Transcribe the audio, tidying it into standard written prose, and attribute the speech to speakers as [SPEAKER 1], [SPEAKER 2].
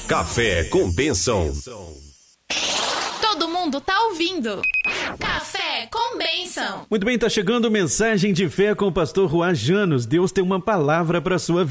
[SPEAKER 1] Café com Bênção.
[SPEAKER 2] Todo mundo tá ouvindo. Café com Bênção.
[SPEAKER 3] Muito bem, tá chegando mensagem de fé com o pastor Juan Janos. Deus tem uma palavra para sua vida.